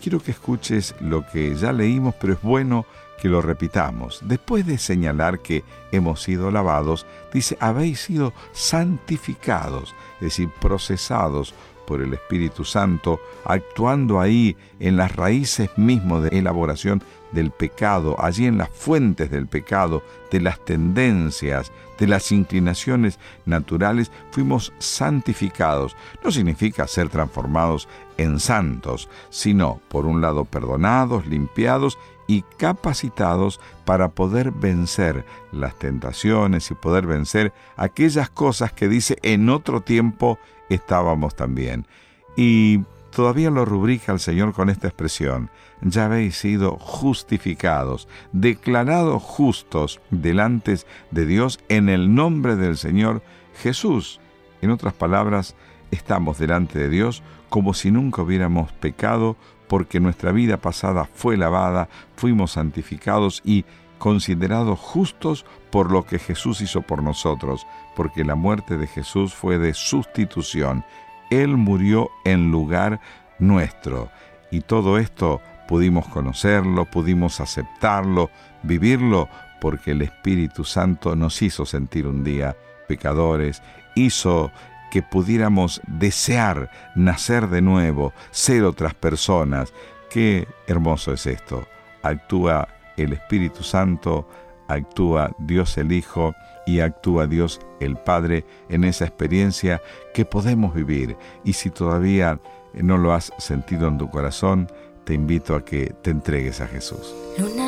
quiero que escuches lo que ya leímos, pero es bueno que lo repitamos. Después de señalar que hemos sido lavados, dice, habéis sido santificados, es decir, procesados por el Espíritu Santo, actuando ahí en las raíces mismas de elaboración del pecado, allí en las fuentes del pecado, de las tendencias, de las inclinaciones naturales, fuimos santificados. No significa ser transformados en santos, sino, por un lado, perdonados, limpiados y capacitados para poder vencer las tentaciones y poder vencer aquellas cosas que dice en otro tiempo estábamos también. Y todavía lo rubrica el Señor con esta expresión: ya habéis sido justificados, declarados justos delante de Dios en el nombre del Señor Jesús. En otras palabras, estamos delante de Dios como si nunca hubiéramos pecado, porque nuestra vida pasada fue lavada, fuimos santificados y considerados justos por lo que Jesús hizo por nosotros, porque la muerte de Jesús fue de sustitución. Él murió en lugar nuestro. Y todo esto pudimos conocerlo, pudimos aceptarlo, vivirlo, porque el Espíritu Santo nos hizo sentir un día pecadores, hizo que pudiéramos desear nacer de nuevo, ser otras personas. Qué hermoso es esto. Actúa el Espíritu Santo, actúa Dios el Hijo y actúa Dios el Padre en esa experiencia que podemos vivir. Y si todavía no lo has sentido en tu corazón, te invito a que te entregues a Jesús.